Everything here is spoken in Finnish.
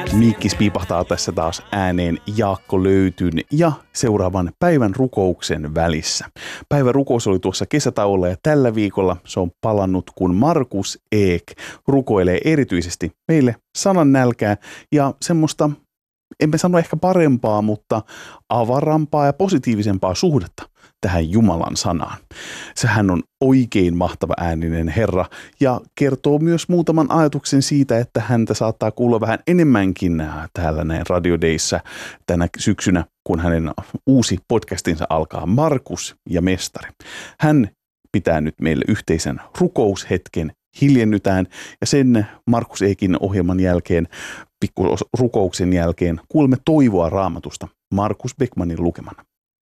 Miikkis piipahtaa tässä taas ääneen Jaakko Löytyn ja seuraavan päivän rukouksen välissä. Päivän rukous oli tuossa kesätauolla ja tällä viikolla se on palannut, kun Markus Eek rukoilee erityisesti meille sanan nälkää ja semmoista, emme sano ehkä parempaa, mutta avarampaa ja positiivisempaa suhdetta tähän Jumalan sanaan. Sehän on oikein mahtava ääninen Herra ja kertoo myös muutaman ajatuksen siitä, että häntä saattaa kuulla vähän enemmänkin täällä näin Radio Dayssä tänä syksynä, kun hänen uusi podcastinsa alkaa, Markus ja Mestari. Hän pitää nyt meille yhteisen rukoushetken, hiljennytään ja sen Markus Eekin ohjelman jälkeen, pikkurukouksen jälkeen, kuulemme toivoa Raamatusta Markus Beckmanin lukemana.